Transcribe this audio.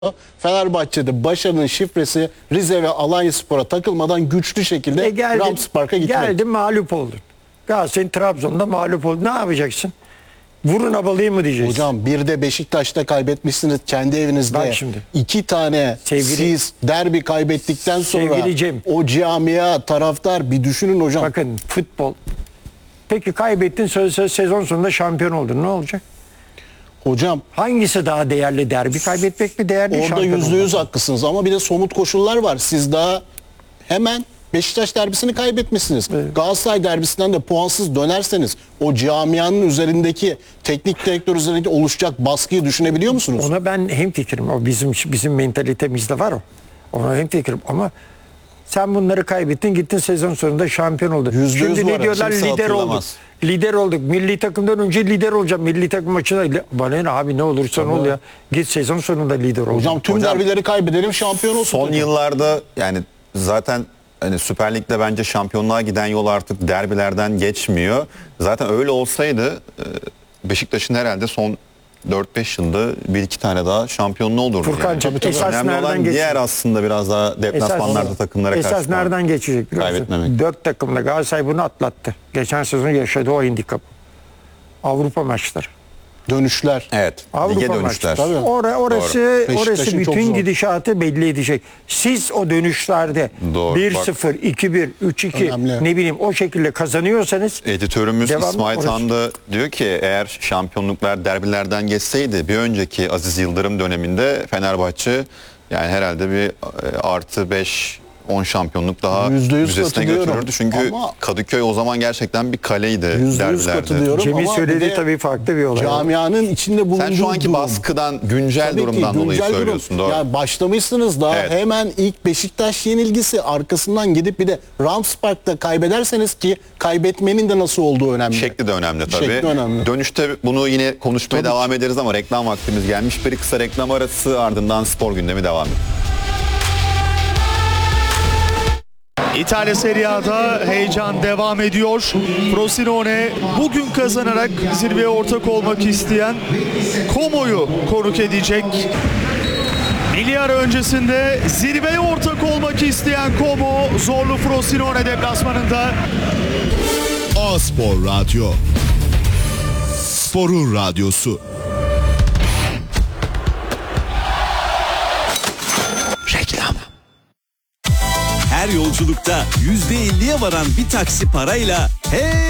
Fenerbahçe'de başarının şifresi Rize ve Alanyaspor'a takılmadan güçlü şekilde Rams Park'a gitmek. Geldin, mağlup oldun. Galatasaray'ın Trabzon'da mağlup oldun. Ne yapacaksın? Vurun abalayı mı diyeceksin? Hocam bir de Beşiktaş'ta kaybetmişsiniz kendi evinizde. Bak şimdi. 2 tane siz derbi kaybettikten sonra o camia, taraftar bir düşünün hocam. Bakın futbol. Peki kaybettin, sezon sonunda şampiyon oldun. Ne olacak? Hocam hangisi daha değerli, derbi kaybetmek mi değerli? Orada %100 haklısınız ama bir de somut koşullar var. Siz daha hemen Beşiktaş derbisini kaybetmişsiniz. Evet. Galatasaray derbisinden de puansız dönerseniz o camianın üzerindeki, teknik direktör üzerindeki oluşacak baskıyı düşünebiliyor musunuz? Ona ben hemfikirim. O bizim mentalitemizde var o. Ona hemfikirim ama sen bunları kaybettin, gittin sezon sonunda şampiyon oldun. Şimdi ne diyorlar? Lider olduk. Lider olduk. Milli takımdan önce lider olacağım. Milli takım maçına bana ne abi, ne olursan ol ya. Git sezon sonunda lider ol. Hocam tüm derbileri kaybedelim, şampiyon olsun. Son yıllarda yani zaten hani Süper Lig'de bence şampiyonluğa giden yol artık derbilerden geçmiyor. Zaten öyle olsaydı Beşiktaş'ın herhalde son 4-5 yılda 1-2 tane daha şampiyonluğu olurdu. Furkan'cığım yani. Esas önemli nereden olan geçecek? diğer aslında biraz daha deplasmanlarda takımlara karşı. Esas nereden geçecek? Kaybetmemek. 4 takımla Galatasaray bunu atlattı. Geçen sezon yaşadığı o handikap. Avrupa maçları. Dönüşler. Evet. Avrupa lige dönüşler. Orası bütün gidişatı belli edecek. Siz o dönüşlerde 1-0, 2-1, 3-2 ne bileyim o şekilde kazanıyorsanız. Editörümüz İsmail Tanrı diyor ki eğer şampiyonluklar derbilerden geçseydi bir önceki Aziz Yıldırım döneminde Fenerbahçe yani herhalde bir artı 5-10 şampiyonluk daha müzesine götürürdü. Çünkü Kadıköy o zaman gerçekten bir kaleydi derbilerde. Cemil söylediği tabii farklı bir olay. Camianın içinde bulunduğu Sen şu anki durum, baskıdan, güncel durumdan dolayı söylüyorsun. Doğru. Yani başlamışsınız daha hemen ilk Beşiktaş yenilgisi, arkasından gidip bir de Rams Park'ta kaybederseniz ki kaybetmenin de nasıl olduğu önemli. Şekli de önemli tabii. Şekli önemli. Dönüşte bunu yine konuşmaya devam ederiz ama reklam vaktimiz gelmiş. Bir kısa reklam arası, ardından spor gündemi devam ediyor. İtalya Serie A'da heyecan devam ediyor. Frosinone bugün kazanarak zirveye ortak olmak isteyen Como'yu konuk edecek. Milli ara öncesinde zirveye ortak olmak isteyen Como zorlu Frosinone deplasmanında. A-Spor Radyo, sporun radyosu. Reklam. Her yolculukta %50'ye varan bir taksi parayla